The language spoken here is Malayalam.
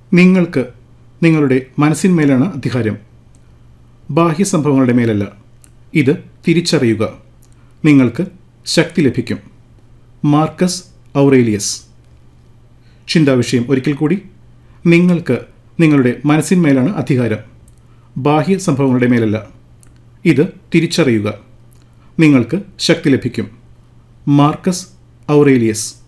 നിങ്ങൾക്ക് നിങ്ങളുടെ മനസ്സിന്മേലാണ് അധികാരം, ബാഹ്യ സംഭവങ്ങളുടെ മേലല്ല. ഇത് തിരിച്ചറിയുക, നിങ്ങൾക്ക് ശക്തി ലഭിക്കും. Marcus Aurelius. ചിന്താവിഷയം ഒരിക്കൽ കൂടി: നിങ്ങൾക്ക് നിങ്ങളുടെ മനസ്സിന്മേലാണ് അധികാരം, ബാഹ്യ സംഭവങ്ങളുടെ മേലല്ല. ഇത് തിരിച്ചറിയുക, നിങ്ങൾക്ക് ശക്തി ലഭിക്കും. Marcus Aurelius.